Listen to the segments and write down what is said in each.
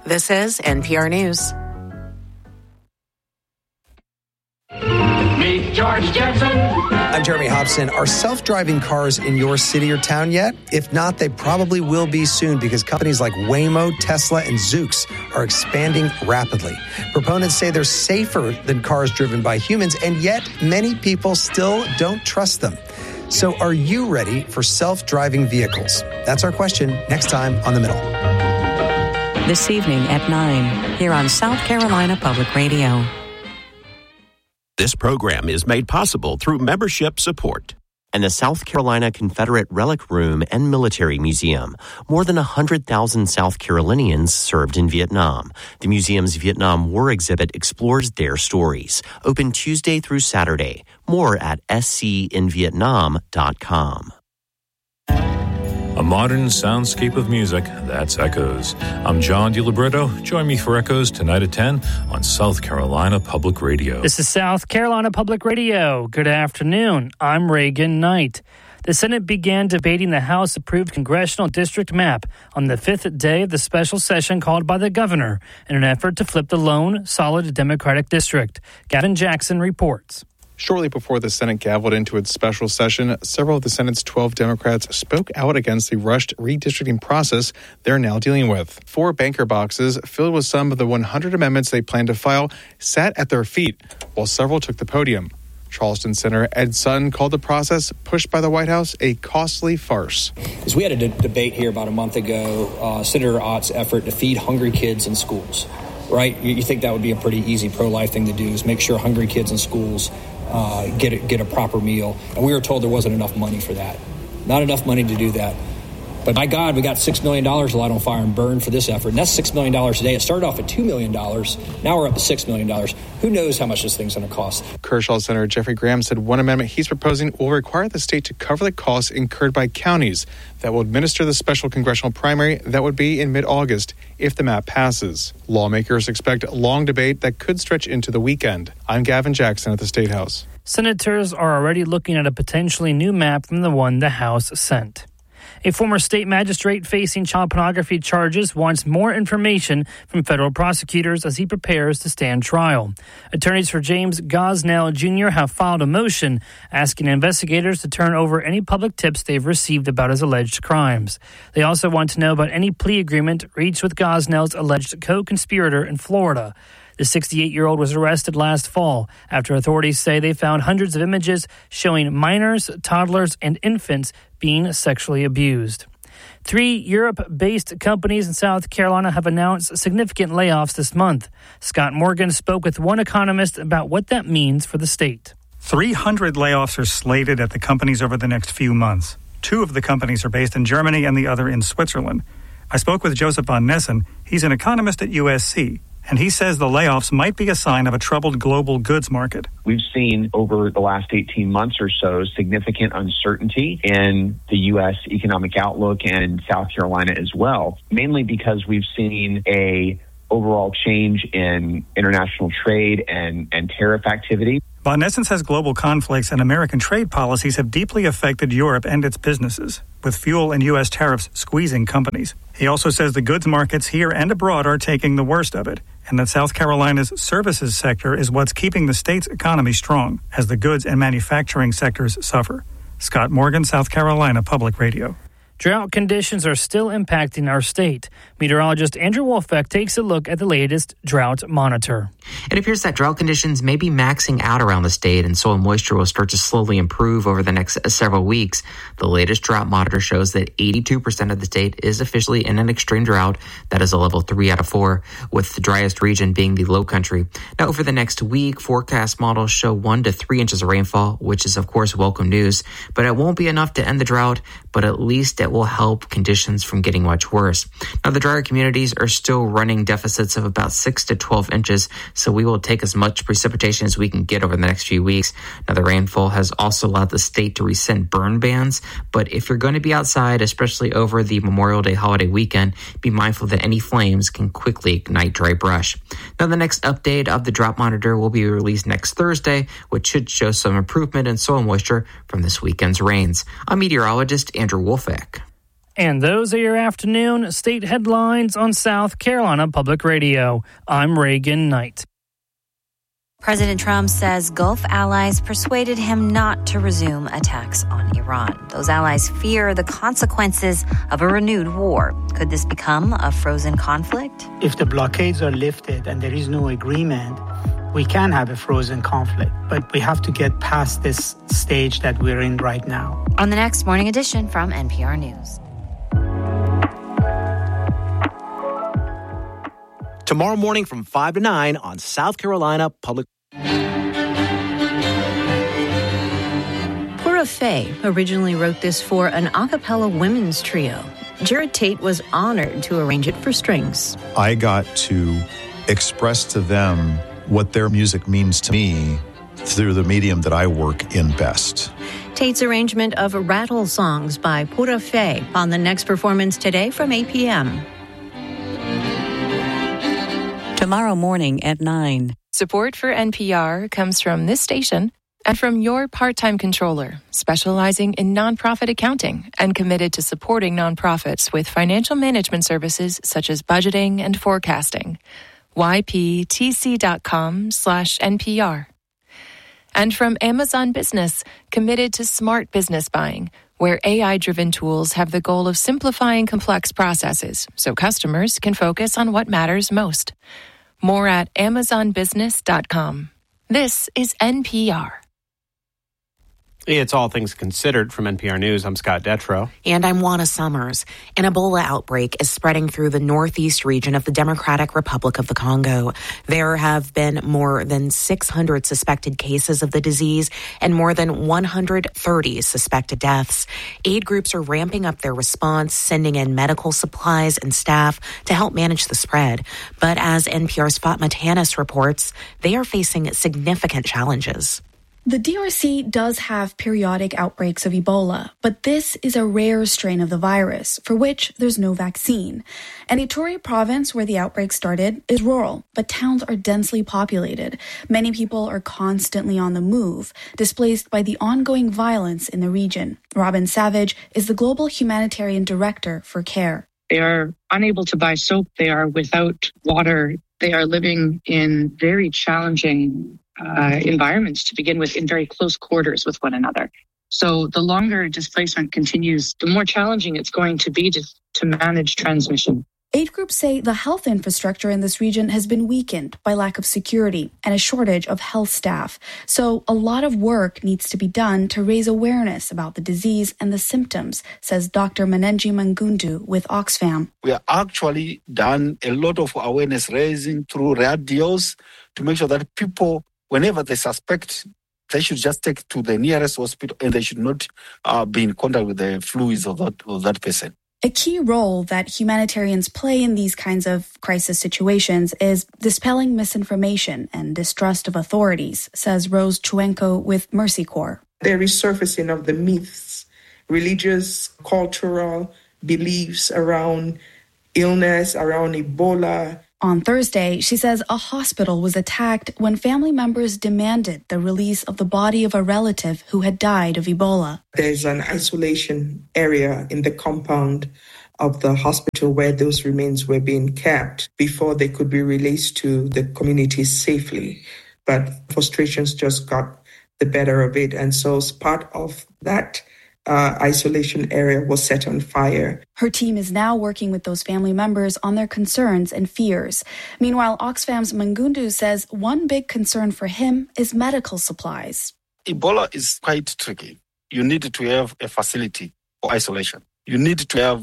This is NPR News. Meet George Jetson. I'm Jeremy Hobson. Are self-driving cars in your city or town yet? If not, they probably will be soon because companies like Waymo, Tesla, and Zoox are expanding rapidly. Proponents say they're safer than cars driven by humans, and yet many people still don't trust them. So are you ready for self-driving vehicles? That's our question next time on The Middle. This evening at 9, here on South Carolina Public Radio. This program is made possible through membership support and the South Carolina Confederate Relic Room and Military Museum. More than 100,000 South Carolinians served in Vietnam. The museum's Vietnam War exhibit explores their stories. Open Tuesday through Saturday. More at scinvietnam.com. A modern soundscape of music, that's Echoes. I'm John DiLibretto. Join me for Echoes tonight at 10 on South Carolina Public Radio. This is South Carolina Public Radio. Good afternoon. I'm Reagan Knight. The Senate began debating the House-approved congressional district map on the fifth day of the special session called by the governor in an effort to flip the lone, solid Democratic district. Gavin Jackson reports. Shortly before the Senate gavelled into its special session, several of the Senate's 12 Democrats spoke out against the rushed redistricting process they're now dealing with. 4 banker boxes filled with some of the 100 amendments they plan to file sat at their feet, while several took the podium. Charleston Senator Ed Sutton called the process pushed by the White House a costly farce. As we had a debate here about a month ago, Senator Ott's effort to feed hungry kids in schools, right? You think that would be a pretty easy pro-life thing to do, is make sure hungry kids in schools get a proper meal. And we were told there wasn't enough money for that. Not enough money to do that. But by God, we got $6 million to light on fire and burn for this effort. And that's $6 million today. It started off at $2 million. Now we're up to $6 million. Who knows how much this thing's going to cost? Kershaw Senator Jeffrey Graham said one amendment he's proposing will require the state to cover the costs incurred by counties that will administer the special congressional primary that would be in mid-August if the map passes. Lawmakers expect a long debate that could stretch into the weekend. I'm Gavin Jackson at the State House. Senators are already looking at a potentially new map from the one the House sent. A former state magistrate facing child pornography charges wants more information from federal prosecutors as he prepares to stand trial. Attorneys for James Gosnell Jr. have filed a motion asking investigators to turn over any public tips they've received about his alleged crimes. They also want to know about any plea agreement reached with Gosnell's alleged co-conspirator in Florida. The 68-year-old was arrested last fall after authorities say they found hundreds of images showing minors, toddlers, and infants being sexually abused. 3 Europe-based companies in South Carolina have announced significant layoffs this month. Scott Morgan spoke with one economist about what that means for the state. 300 layoffs are slated at the companies over the next few months. 2 of the companies are based in Germany and the other in Switzerland. I spoke with Joseph von Nessen. He's an economist at USC. And he says the layoffs might be a sign of a troubled global goods market. We've seen over the last 18 months or so significant uncertainty in the U.S. economic outlook and in South Carolina as well, mainly because we've seen a overall change in international trade and tariff activity. Von Nessen says global conflicts and American trade policies have deeply affected Europe and its businesses, with fuel and U.S. tariffs squeezing companies. He also says the goods markets here and abroad are taking the worst of it, and that South Carolina's services sector is what's keeping the state's economy strong as the goods and manufacturing sectors suffer. Scott Morgan, South Carolina Public Radio. Drought conditions are still impacting our state. Meteorologist Andrew Wolfeck takes a look at the latest drought monitor. It appears that drought conditions may be maxing out around the state, and soil moisture will start to slowly improve over the next several weeks. The latest drought monitor shows that 82% of the state is officially in an extreme drought. That is a level 3 out of 4, with the driest region being the low country. Now, over the next week, forecast models show 1 to 3 inches of rainfall, which is, of course, welcome news. But it won't be enough to end the drought, but at least it will help conditions from getting much worse. Now, the drier communities are still running deficits of about 6 to 12 inches, so we will take as much precipitation as we can get over the next few weeks. Now, the rainfall has also allowed the state to rescind burn bans, but if you're going to be outside, especially over the Memorial Day holiday weekend, be mindful that any flames can quickly ignite dry brush. Now, the next update of the drought monitor will be released next Thursday, which should show some improvement in soil moisture from this weekend's rains. I'm meteorologist Andrew Wolfeck. And those are your afternoon state headlines on South Carolina Public Radio. I'm Reagan Knight. President Trump says Gulf allies persuaded him not to resume attacks on Iran. Those allies fear the consequences of a renewed war. Could this become a frozen conflict? If the blockades are lifted and there is no agreement, we can have a frozen conflict. But we have to get past this stage that we're in right now. On the next Morning Edition from NPR News. Tomorrow morning from 5 to 9 on South Carolina Public. Pura Fé originally wrote this for an a cappella women's trio. Jared Tate was honored to arrange it for strings. I got to express to them what their music means to me through the medium that I work in best. Tate's arrangement of Rattle Songs by Pura Fé on the next performance today from 8 p.m. Tomorrow morning at 9. Support for NPR comes from this station and from your part-time controller, specializing in nonprofit accounting and committed to supporting nonprofits with financial management services such as budgeting and forecasting. yptc.com/NPR. And from Amazon Business, committed to smart business buying, where AI-driven tools have the goal of simplifying complex processes so customers can focus on what matters most. More at amazonbusiness.com. This is NPR. It's All Things Considered from NPR News. I'm Scott Detrow. And I'm Juana Summers. An Ebola outbreak is spreading through the northeast region of the Democratic Republic of the Congo. There have been more than 600 suspected cases of the disease and more than 130 suspected deaths. Aid groups are ramping up their response, sending in medical supplies and staff to help manage the spread. But as NPR's Fatma Tanis reports, they are facing significant challenges. The DRC does have periodic outbreaks of Ebola, but this is a rare strain of the virus for which there's no vaccine. And Ituri province, where the outbreak started, is rural, but towns are densely populated. Many people are constantly on the move, displaced by the ongoing violence in the region. Robin Savage is the Global Humanitarian Director for CARE. They are unable to buy soap. They are without water. They are living in very challenging environments to begin with, in very close quarters with one another. So the longer displacement continues, the more challenging it's going to be to manage transmission. Aid groups say the health infrastructure in this region has been weakened by lack of security and a shortage of health staff. So a lot of work needs to be done to raise awareness about the disease and the symptoms, says Dr. Manenji Mangundu with Oxfam. We have actually done a lot of awareness raising through radios to make sure that people, whenever they suspect, they should just take to the nearest hospital and they should not be in contact with the fluids of that person. A key role that humanitarians play in these kinds of crisis situations is dispelling misinformation and distrust of authorities, says Rose Chuenko with Mercy Corps. The resurfacing of the myths, religious, cultural beliefs around illness, around Ebola. On Thursday, she says a hospital was attacked when family members demanded the release of the body of a relative who had died of Ebola. There's an isolation area in the compound of the hospital where those remains were being kept before they could be released to the community safely. But frustrations just got the better of it. And so as part of that, isolation area was set on fire. Her team is now working with those family members on their concerns and fears. Meanwhile, Oxfam's Mangundu says one big concern for him is medical supplies. Ebola is quite tricky. You need to have a facility for isolation. You need to have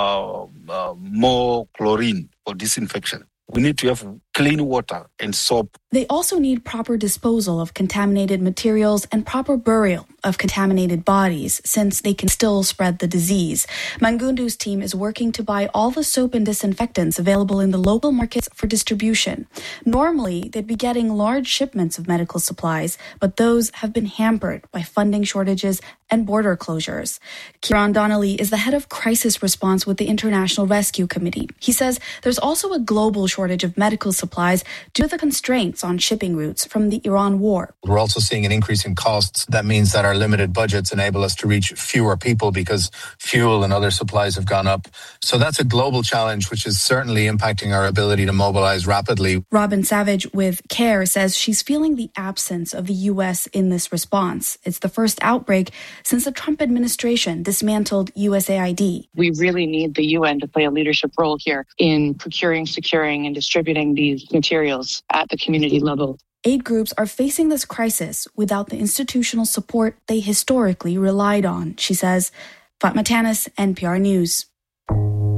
more chlorine for disinfection. We need to have clean water and soap. They also need proper disposal of contaminated materials and proper burial of contaminated bodies, since they can still spread the disease. Mangundu's team is working to buy all the soap and disinfectants available in the local markets for distribution. Normally, they'd be getting large shipments of medical supplies, but those have been hampered by funding shortages and border closures. Kieran Donnelly is the head of crisis response with the International Rescue Committee. He says there's also a global shortage of medical supplies supplies due to the constraints on shipping routes from the Iran war. We're also seeing an increase in costs. That means that our limited budgets enable us to reach fewer people because fuel and other supplies have gone up. So that's a global challenge, which is certainly impacting our ability to mobilize rapidly. Robin Savage with CARE says she's feeling the absence of the U.S. in this response. It's the first outbreak since the Trump administration dismantled USAID. We really need the UN to play a leadership role here in procuring, securing, and distributing these materials at the community level. Aid groups are facing this crisis without the institutional support they historically relied on, she says. Fatma Tanis, NPR News.